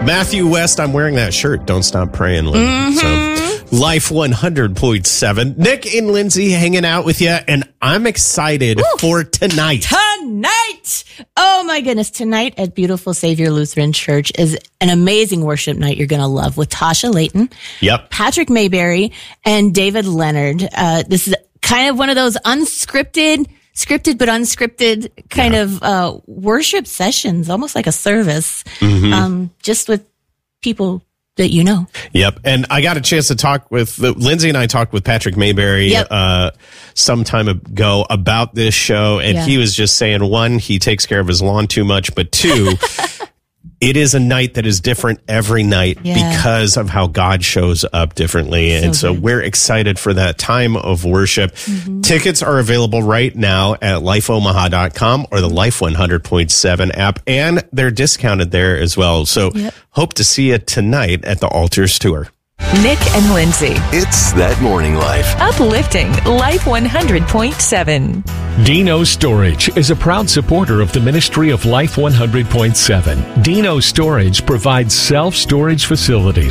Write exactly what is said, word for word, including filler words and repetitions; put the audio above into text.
Matthew West, I'm wearing that shirt. Don't stop praying, Lynn. Mm-hmm. So, Life one hundred point seven. Nick and Lindsay hanging out with you, and I'm excited Woo. for tonight. Tonight! Oh my goodness. Tonight at Beautiful Savior Lutheran Church is an amazing worship night you're going to love with Tasha Layton, Yep. Patrick Mayberry, and David Leonard. Uh, this is kind of one of those unscripted, scripted but unscripted kind Yeah. of uh, worship sessions, almost like a service, Mm-hmm. um, just with people that you know. Yep. And I got a chance to talk with uh, Lindsay and I talked with Patrick Mayberry Yep. uh, some time ago about this show. And Yeah. he was just saying, one, he takes care of his lawn too much, but two, it is a night that is different every night Yeah. because of how God shows up differently. So and so good. we're excited for that time of worship. Tickets are available right now at life omaha dot com or the Life one hundred point seven app, and they're discounted there as well. So Yep. hope to see you tonight at the Altars Tour. Nick and Lindsay. It's That Morning Life. Uplifting Life one hundred point seven. Dino Storage is a proud supporter of the ministry of Life one hundred point seven. Dino Storage provides self-storage facilities